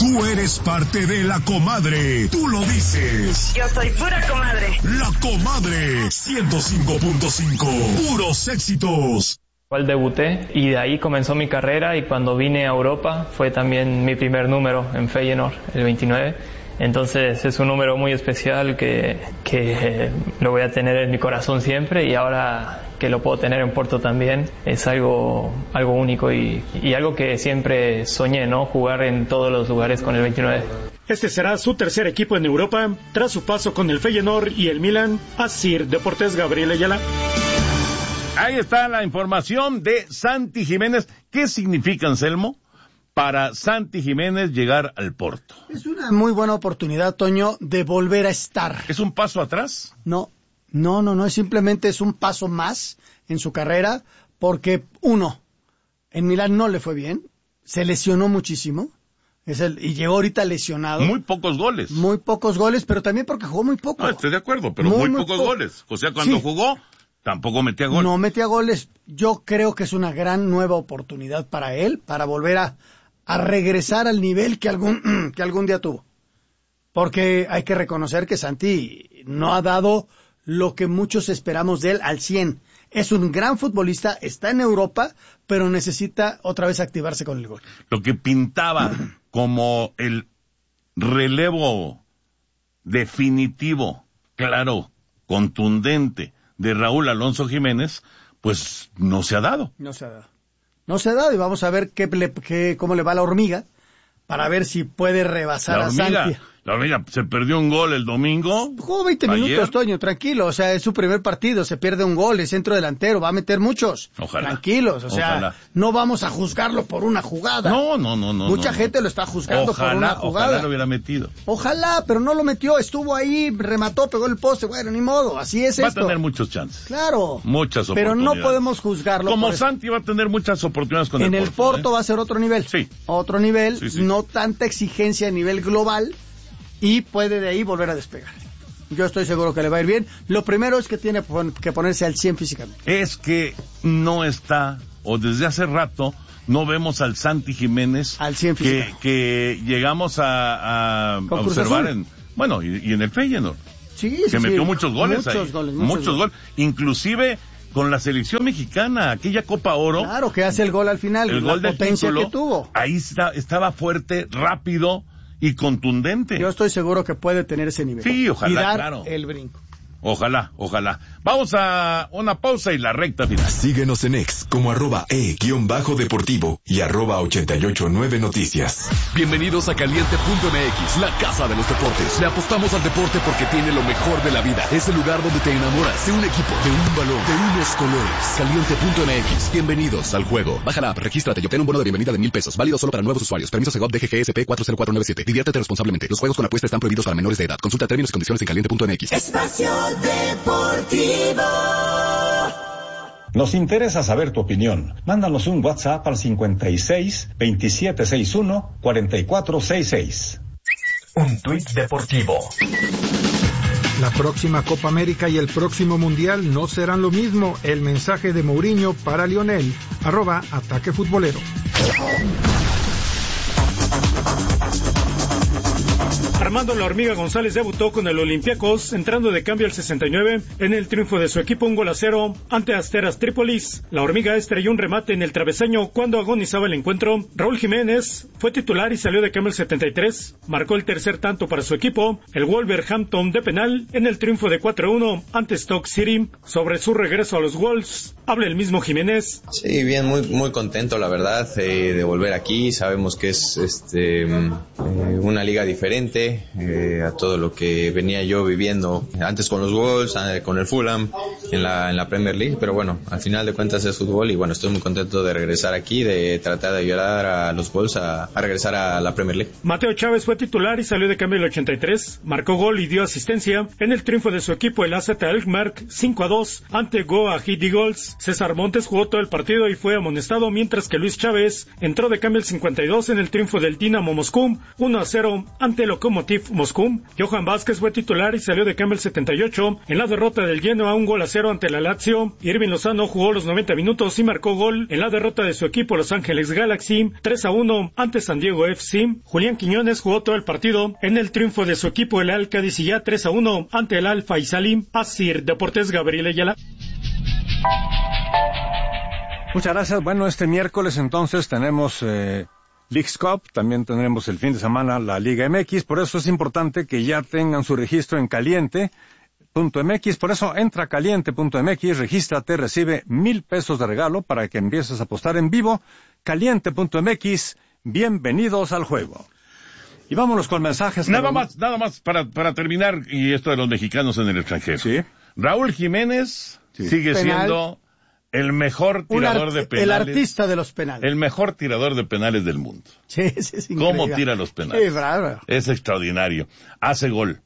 Tú eres parte de La Comadre. Tú lo dices. Yo soy pura comadre. La Comadre 105.5. Puros éxitos. Igual debuté y de ahí comenzó mi carrera, y cuando vine a Europa fue también mi primer número en Feyenoord, el 29. Entonces es un número muy especial que lo voy a tener en mi corazón siempre, y ahora que lo puedo tener en Porto también es algo único y algo que siempre soñé, ¿no? Jugar en todos los lugares con el 29. Este será su tercer equipo en Europa tras su paso con el Feyenoord y el Milan. Asir Deportes, Gabriel Ayala. Ahí está la información de Santi Jiménez. ¿Qué significa, Anselmo, para Santi Jiménez llegar al Porto? Es una muy buena oportunidad, Toño, de volver a estar. ¿Es un paso atrás? No, simplemente es un paso más en su carrera, porque en Milán no le fue bien, se lesionó muchísimo, y llegó ahorita lesionado. Muy pocos goles, pero también porque jugó muy poco. No, estoy de acuerdo, pero muy pocos goles. O sea, cuando jugó, tampoco metía goles. No metía goles. Yo creo que es una gran nueva oportunidad para él, para volver a regresar al nivel que algún día tuvo. Porque hay que reconocer que Santi no ha dado lo que muchos esperamos de él al 100. Es un gran futbolista, está en Europa, pero necesita otra vez activarse con el gol. Lo que pintaba como el relevo definitivo, claro, contundente de Raúl Alonso Jiménez, pues no se ha dado. No se ha dado, y vamos a ver cómo le va a la hormiga, para ver si puede rebasar a Santi. La hormiga se perdió un gol el domingo. Jugó 20 minutos, Toño, tranquilo. O sea, es su primer partido, se pierde un gol, es centro delantero, va a meter muchos. Ojalá. Tranquilos, o sea, no vamos a juzgarlo por una jugada. No. Mucha gente lo está juzgando por una jugada. Ojalá lo hubiera metido. Ojalá, pero no lo metió, estuvo ahí, remató, pegó el poste, bueno, ni modo, así es va esto. Va a tener muchos chances. Claro. Muchas pero oportunidades. no podemos juzgarlo. Como Santi va a tener muchas oportunidades con el Porto. En el Porto va a ser otro nivel. Sí. Otro nivel, sí. No tanta exigencia a nivel global, y puede de ahí volver a despegar. Yo estoy seguro que le va a ir bien. Lo primero es que tiene que ponerse al 100 físicamente. Es que no está, o desde hace rato, no vemos al Santi Jiménez al 100 físicamente. Que llegamos a observar y en el Feyenoord. Sí, que metió muchos goles ahí. Muchos goles. Inclusive con la selección mexicana, aquella Copa Oro. Claro, que hace el gol al final, el gol la potencia título, que tuvo. Ahí estaba fuerte, rápido y contundente. Yo estoy seguro que puede tener ese nivel. Sí, ojalá, y dar claro. el brinco. Ojalá. Vamos a una pausa y la recta final. Síguenos en X como @e_deportivo y @889 noticias. Bienvenidos a Caliente.mx, la casa de los deportes. Le apostamos al deporte porque tiene lo mejor de la vida. Es el lugar donde te enamoras de un equipo, de un balón, de unos colores. Caliente.mx. Bienvenidos al juego. Baja la app, regístrate y obtén un bono de bienvenida de $1,000. Válido solo para nuevos usuarios. Permiso Segov DGGSP 40497. Diviértete responsablemente. Los juegos con apuesta están prohibidos para menores de edad. Consulta términos y condiciones en Caliente.mx. Espacio Deportivo. Nos interesa saber tu opinión. Mándanos un WhatsApp al 56 2761 4466. Un tuit deportivo. La próxima Copa América y el próximo Mundial no serán lo mismo. El mensaje de Mourinho para Lionel. @Ataque Futbolero. Armando La Hormiga González debutó con el Olympiacos, entrando de cambio al 69 en el triunfo de su equipo 1-0 ante Asteras Trípolis. La Hormiga estrelló un remate en el travesaño cuando agonizaba el encuentro. Raúl Jiménez fue titular y salió de cambio al 73. Marcó el tercer tanto para su equipo, el Wolverhampton de penal, en el triunfo de 4-1 ante Stoke City. Sobre su regreso a los Wolves, habla el mismo Jiménez. Sí, bien, muy contento, la verdad, de volver aquí. Sabemos que es una liga diferente a todo lo que venía yo viviendo antes con los Wolves, con el Fulham en la Premier League, pero bueno, al final de cuentas es fútbol y bueno, estoy muy contento de regresar aquí, de tratar de ayudar a los Wolves a regresar a la Premier League. Mateo Chávez fue titular y salió de cambio el 83, marcó gol y dio asistencia en el triunfo de su equipo, el AZ Alkmaar, 5-2 ante Goa Heat Eagles. César Montes jugó todo el partido y fue amonestado, mientras que Luis Chávez entró de cambio el 52 en el triunfo del Dinamo Moscú, 1-0 ante Lokomotiv Lokomotiv Moscú. Johan Vázquez fue titular y salió de cambio el 78. En la derrota del Genoa 1-0 ante la Lazio, Irving Lozano jugó los 90 minutos y marcó gol en la derrota de su equipo Los Ángeles Galaxy 3-1 ante San Diego FC. Julián Quiñones jugó todo el partido en el triunfo de su equipo el Al Qadisiyah 3-1 ante el Al Faisali. Asir Deportes, Gabriel Ayala. Muchas gracias. Bueno, este miércoles entonces tenemos Leagues Cup, también tendremos el fin de semana la Liga MX, por eso es importante que ya tengan su registro en caliente.mx, por eso entra a caliente.mx, regístrate, recibe 1,000 pesos de regalo para que empieces a apostar en vivo. Caliente.mx, bienvenidos al juego. Y vámonos con mensajes. Nada más, para terminar, y esto de los mexicanos en el extranjero. Sí. Raúl Jiménez sigue siendo el mejor tirador de penales. El artista de los penales. El mejor tirador de penales del mundo. Sí, es increíble. ¿Cómo tira los penales? Sí, bravo. Es extraordinario. Hace gol,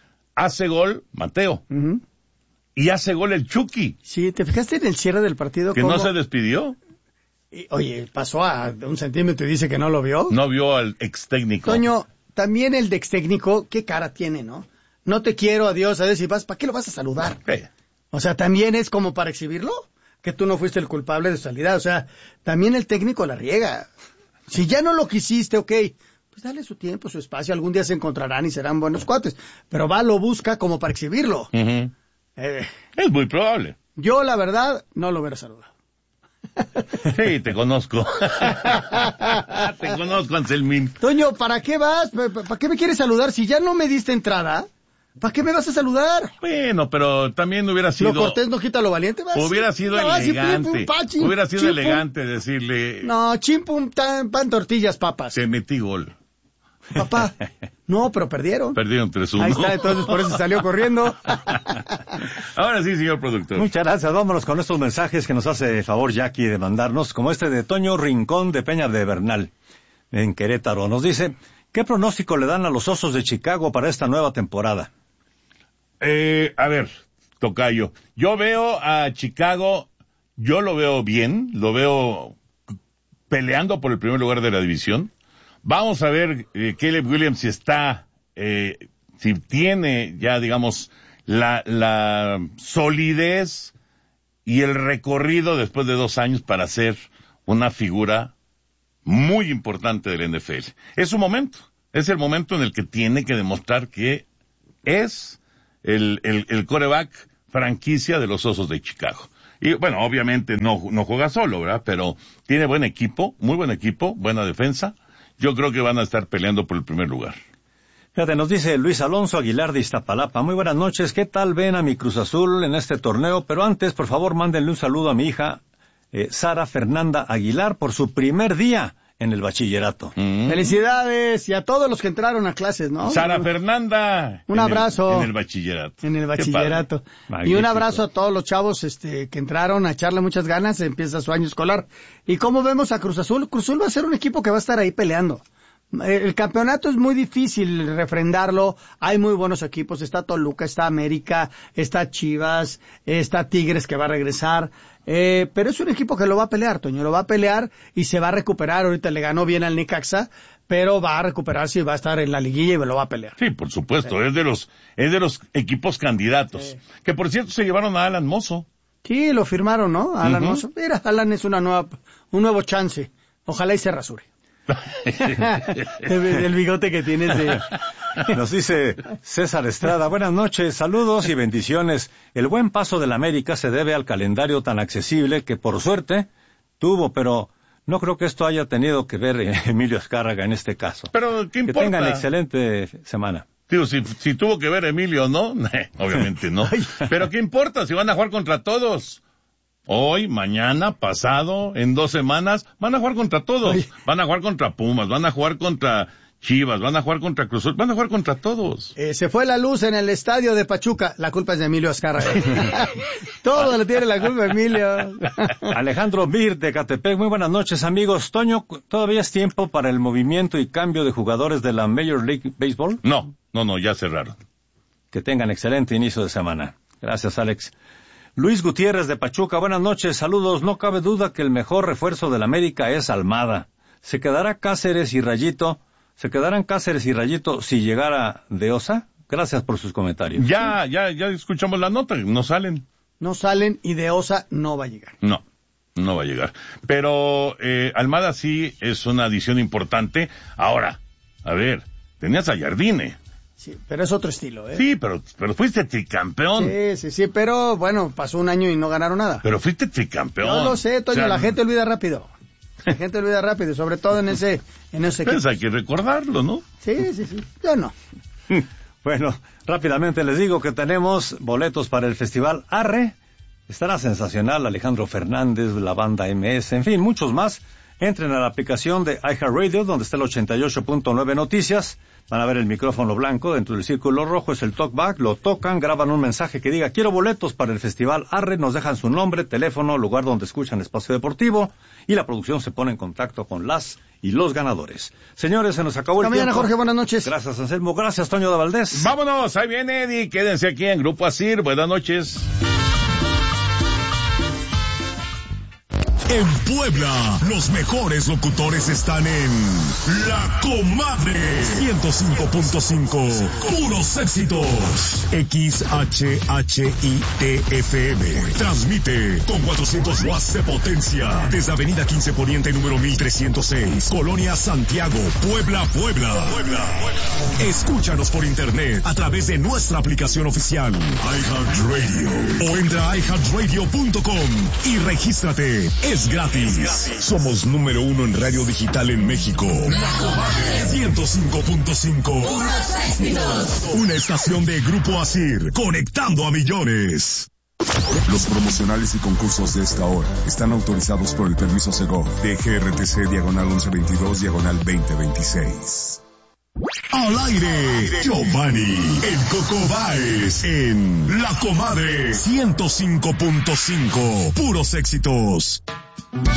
Mateo. Uh-huh. Y hace gol el Chucky. Sí, ¿te fijaste en el cierre del partido? Que no se despidió. Oye, pasó a 1 centímetro y dice que no lo vio. No vio al ex técnico. Toño, también el de ex técnico, qué cara tiene, ¿no? No te quiero, adiós, y vas, ¿para qué lo vas a saludar? ¿Qué? O sea, también es como para exhibirlo, que tú no fuiste el culpable de su salida. O sea, también el técnico la riega. Si ya no lo quisiste, ok, pues dale su tiempo, su espacio, algún día se encontrarán y serán buenos cuates. Pero lo busca como para exhibirlo. Uh-huh. Es muy probable. Yo, la verdad, no lo hubiera saludado. Sí, te conozco. Te conozco, Anselmín. Toño, ¿para qué vas? ¿Para qué me quieres saludar? Si ya no me diste entrada, ¿para qué me vas a saludar? Bueno, pero también hubiera sido... Lo cortés no quita lo valiente, ¿vas? Hubiera sido elegante. Hubiera sido elegante decirle... No, chimpum, pan, tortillas, papas. Te metí gol. Papá, no, pero perdieron. Perdieron 3-1. Ahí está, entonces por eso salió corriendo. Ahora sí, señor productor. Muchas gracias. Vámonos con estos mensajes que nos hace el favor Jackie de mandarnos, como este de Toño Rincón de Peña de Bernal, en Querétaro. Nos dice, ¿qué pronóstico le dan a los Osos de Chicago para esta nueva temporada? A ver, tocayo. Yo veo a Chicago, yo lo veo bien, lo veo peleando por el primer lugar de la división. Vamos a ver Caleb Williams si tiene ya, digamos, la solidez y el recorrido después de 2 años para ser una figura muy importante del NFL. Es su momento, es el momento en el que tiene que demostrar que es el quarterback franquicia de los Osos de Chicago. Y bueno, obviamente no juega solo, ¿verdad? Pero tiene buen equipo, muy buen equipo, buena defensa. Yo creo que van a estar peleando por el primer lugar. Fíjate, nos dice Luis Alonso Aguilar de Iztapalapa. Muy buenas noches. ¿Qué tal ven a mi Cruz Azul en este torneo? Pero antes, por favor, mándenle un saludo a mi hija, Sara Fernanda Aguilar, por su primer día en el bachillerato. Felicidades, y a todos los que entraron a clases, ¿no? Sara Fernanda. Un abrazo. En el bachillerato. En el bachillerato. Y un abrazo a todos los chavos que entraron a echarle muchas ganas, empieza su año escolar. ¿Y cómo vemos a Cruz Azul? Cruz Azul va a ser un equipo que va a estar ahí peleando. El campeonato es muy difícil refrendarlo, hay muy buenos equipos, está Toluca, está América, está Chivas, está Tigres que va a regresar, pero es un equipo que lo va a pelear, Toño, lo va a pelear y se va a recuperar. Ahorita le ganó bien al Necaxa, pero va a recuperarse y va a estar en la liguilla y lo va a pelear. Sí, por supuesto, es de los equipos candidatos, que por cierto se llevaron a Alan Mozo. Sí, lo firmaron, ¿no? Alan Mozo. Mira, Alan es un nuevo chance, ojalá y se rasure. El bigote que tienes Nos dice César Estrada, buenas noches, saludos y bendiciones. El buen paso del América se debe al calendario tan accesible que por suerte tuvo, pero no creo que esto haya tenido que ver Emilio Azcárraga en este caso. Pero ¿qué importa? Que tengan excelente semana. Digo, si tuvo que ver Emilio, ¿no? Obviamente no. Pero ¿qué importa si van a jugar contra todos? Hoy, mañana, pasado, en 2 semanas, van a jugar contra todos. Oye. Van a jugar contra Pumas, van a jugar contra Chivas, van a jugar contra Cruz Azul, van a jugar contra todos. Se fue la luz en el estadio de Pachuca. La culpa es de Emilio Azcárraga. Todo le tiene la culpa a Emilio. Alejandro Mir de Catepec. Muy buenas noches, amigos. Toño, ¿todavía es tiempo para el movimiento y cambio de jugadores de la Major League Baseball? No, ya cerraron. Que tengan excelente inicio de semana. Gracias, Alex. Luis Gutiérrez de Pachuca, buenas noches, saludos. No cabe duda que el mejor refuerzo del América es Almada. Se quedará Cáceres y Rayito ¿Se quedarán Cáceres y Rayito si llegara De Osa? Gracias por sus comentarios. Ya escuchamos la nota, no salen. No salen y De Osa no va a llegar. No va a llegar. Pero Almada sí es una adición importante. Ahora, a ver, tenías a Jardine. Sí, pero es otro estilo, ¿eh? Sí, pero fuiste tricampeón. Sí, pero bueno, pasó un año y no ganaron nada. Pero fuiste tricampeón. No lo sé, Toño, la gente olvida rápido. La gente olvida rápido, sobre todo en ese equipo. Pues hay que recordarlo, ¿no? Sí, yo no. Bueno, rápidamente les digo que tenemos boletos para el Festival Arre. Estará sensacional Alejandro Fernández, la banda MS, en fin, muchos más. Entren a la aplicación de iHeartRadio, donde está el 88.9 Noticias. Van a ver el micrófono blanco dentro del círculo rojo, es el talkback. Lo tocan, graban un mensaje que diga quiero boletos para el Festival Arre. Nos dejan su nombre, teléfono, lugar donde escuchan Espacio Deportivo. Y la producción se pone en contacto con las y los ganadores. Señores, se nos acabó el tiempo. Mañana, Jorge, buenas noches. Gracias, Anselmo. Gracias, Toño de Valdés. Vámonos, ahí viene Eddie. Quédense aquí en Grupo Asir. Buenas noches. En Puebla, los mejores locutores están en La Comadre 105.5. Puros éxitos. XHHITFM. Transmite con 400 watts de potencia desde Avenida 15 Poniente número 1306, Colonia Santiago, Puebla. Escúchanos por internet a través de nuestra aplicación oficial iHeartRadio o entra a iHeartRadio.com y regístrate. Es gratis. Somos número 1 en radio digital en México. La Comadre 105.5. Una estación de Grupo Asir, conectando a millones. Los promocionales y concursos de esta hora están autorizados por el permiso Segov de GRTC diagonal 1122 Al aire, Giovanni, el Coco Báez, en La Comadre 105.5. Puros éxitos.